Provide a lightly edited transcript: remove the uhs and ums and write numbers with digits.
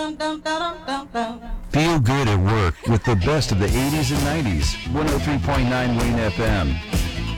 Feel good at work with the best of the 80s and 90s. 103.9 Wayne FM.